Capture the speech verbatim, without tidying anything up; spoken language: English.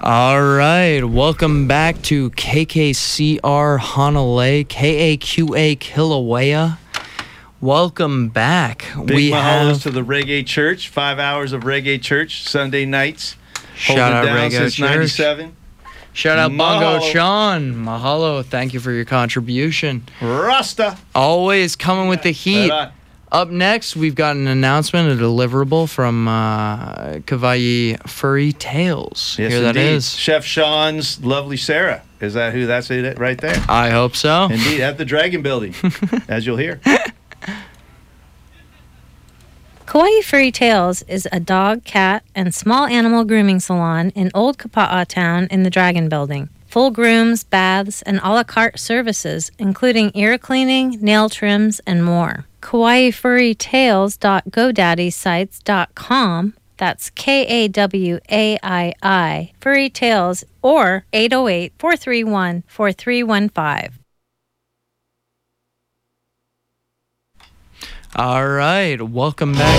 All right, welcome back to K K C R Honolulu, K A Q A Kilauea. Welcome back. Big we mahalos have to the Reggae Church. Five hours of Reggae Church Sunday nights. shout Holding out down Reggae since Church. ninety-seven. Shout out Bongo Mahalo. Sean. Mahalo. Thank you for your contribution. Rasta. Always coming with the heat. Right on. Up next, we've got an announcement, a deliverable from uh, Kawaii Furry Tales. Yes, Here that indeed. is. Chef Sean's lovely Sarah. Is that who? That's it right there. I hope so. Indeed, at the Dragon Building, as you'll hear. Kawaii Furry Tales is a dog, cat, and small animal grooming salon in Old Kapa'a Town in the Dragon Building. Full grooms, baths, and a la carte services, including ear cleaning, nail trims, and more. Kawaii Furry Tales dot godaddy sites dot com. That's K A W A I I, Furry Tales, or eight oh eight, four three one, four three one five. All right, welcome back.